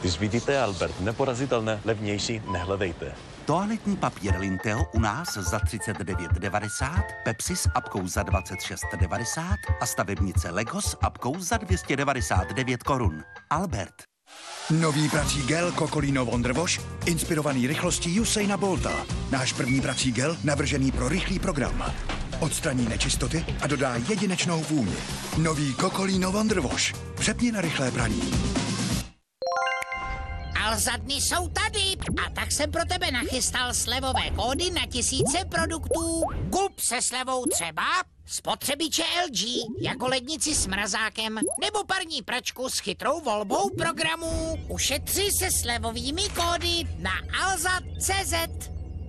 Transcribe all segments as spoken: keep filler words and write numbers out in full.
Když vidíte Albert, neporazitelné, levnější, nehledejte. Toaletní papír Linteo u nás za třicet devět devadesát, Pepsi s apkou za dvacet šest devadesát a stavebnice Lego s apkou za dvě stě devadesát devět korun. Albert. Nový prací gel Cocolino Wonder Wash, inspirovaný rychlostí Usaina Bolta. Náš první prací gel navržený pro rychlý program. Odstraní nečistoty a dodá jedinečnou vůni. Nový Cocolino Wonder Wash. Přepni na rychlé praní. Alza dny jsou tady a tak jsem pro tebe nachystal slevové kódy na tisíce produktů. Kup se slevou třeba spotřebiče L G jako lednici s mrazákem nebo parní pračku s chytrou volbou programů. Ušetři se slevovými kódy na alza tečka cé zet.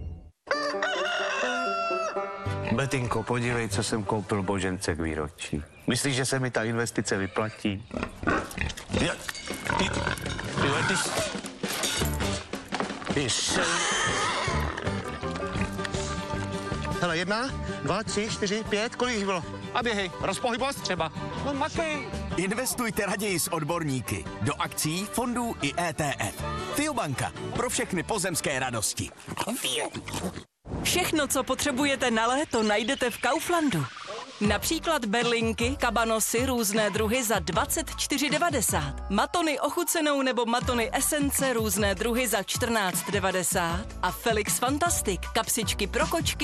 Betinko, podívej, co jsem koupil Božence k výročí. Myslíš, že se mi ta investice vyplatí? Ja, ty, ty, ty, ty se... Hele, jedna, dva, tři, čtyři, pět, kolik jich bylo? A běhej, rozpohybost třeba. No makej. Investujte raději s odborníky. Do akcí, fondů i E T F. Fiobanka. Pro všechny pozemské radosti. Všechno, co potřebujete na léto, najdete v Kauflandu. Například berlinky, kabanosy, různé druhy za dvacet čtyři devadesát. Matony ochucenou nebo matony esence různé druhy za čtrnáct devadesát. A Felix Fantastic, kapsičky pro kočky